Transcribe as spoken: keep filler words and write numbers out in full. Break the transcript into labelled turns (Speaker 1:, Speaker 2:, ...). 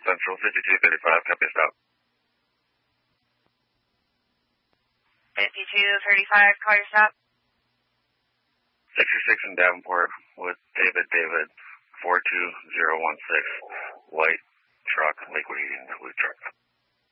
Speaker 1: Central, fifty-two thirty-five, copy stop.
Speaker 2: fifty-two thirty-five, call your stop.
Speaker 1: sixty-six in Davenport with David David, four two zero one six, white truck, liquid heating, blue truck.